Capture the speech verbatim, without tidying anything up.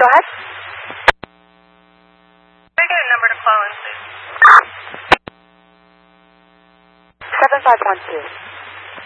Go ahead. Can I get a number to call in, please? seven five one two.